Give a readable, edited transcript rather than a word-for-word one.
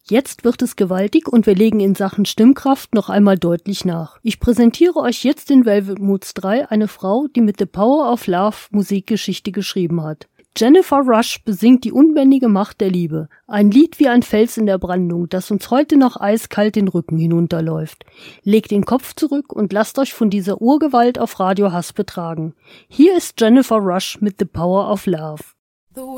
Jetzt wird es gewaltig und wir legen in Sachen Stimmkraft noch einmal deutlich nach. Ich präsentiere euch jetzt in Velvet Moods 3 eine Frau, die mit The Power of Love Musikgeschichte geschrieben hat. Jennifer Rush besingt die unbändige Macht der Liebe. Ein Lied wie ein Fels in der Brandung, das uns heute noch eiskalt den Rücken hinunterläuft. Legt den Kopf zurück und lasst euch von dieser Urgewalt auf Radio Hass betragen. Hier ist Jennifer Rush mit The Power of Love.